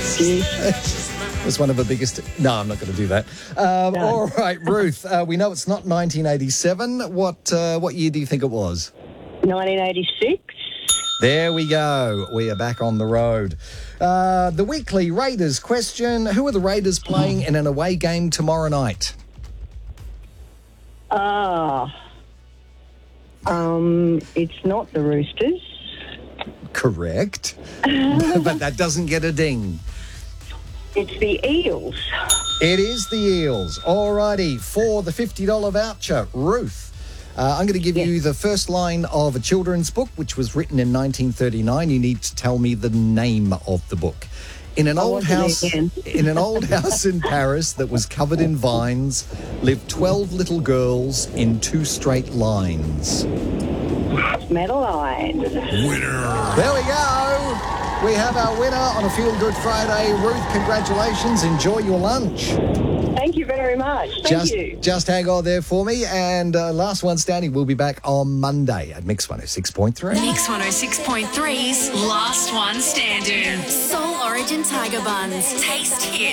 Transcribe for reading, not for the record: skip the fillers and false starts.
It was one of the biggest... No, I'm not going to do that. No. All right, Ruth, we know it's not 1987. What year do you think it was? 1986. There we go. We are back on the road. The weekly Raiders question. Who are the Raiders playing in an away game tomorrow night? It's not the Roosters. Correct. But that doesn't get a ding. It's the Eels. It is the Eels. All righty. For the $50 voucher, Ruth, I'm going to give you the first line of a children's book, which was written in 1939. You need to tell me the name of the book. In an old house in Paris that was covered in vines lived 12 little girls in 2 straight lines. Madeline. Winner. There we go. We have our winner on a Feel Good Friday. Ruth, congratulations. Enjoy your lunch. Thank you very much. Thank you. Just hang on there for me. And last one standing, we'll be back on Monday at Mix 106.3. Mix 106.3's Last One Standing. Soul Origin Tiger Buns. Taste hit.